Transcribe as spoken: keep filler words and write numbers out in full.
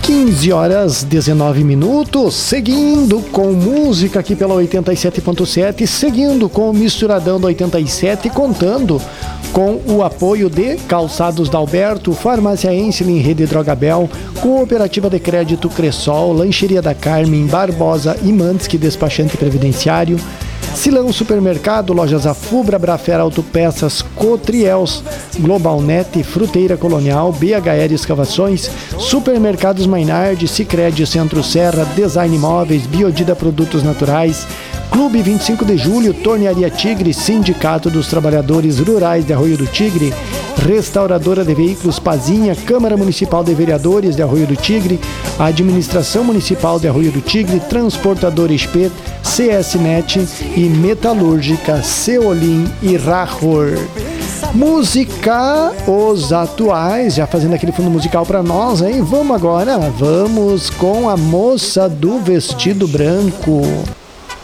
quinze horas, dezenove minutos, seguindo com música aqui pela oitenta e sete ponto sete, seguindo com o Misturadão do oitenta e sete, contando com o apoio de Calçados Dalberto, Farmácia Enslin, Rede Drogabel, Cooperativa de Crédito Cressol, Lancheria da Carmen, Barbosa e Manski Despachante Previdenciário, Silão Supermercado, Lojas Afubra, Brafera Autopeças, Cotriels, Globalnet, Fruteira Colonial, B H R Escavações, Supermercados Mainardi, Sicredi Centro Serra, Design Imóveis, Biodida Produtos Naturais, Clube vinte e cinco de Julho, Tornearia Tigre, Sindicato dos Trabalhadores Rurais de Arroio do Tigre, Restauradora de Veículos Pazinha, Câmara Municipal de Vereadores de Arroio do Tigre, Administração Municipal de Arroio do Tigre, Transportadora Espet, C S Net e Metalúrgica Ceolim e Rahor. Música, os atuais, já fazendo aquele fundo musical pra nós, hein? Vamos agora, vamos com a Moça do Vestido Branco.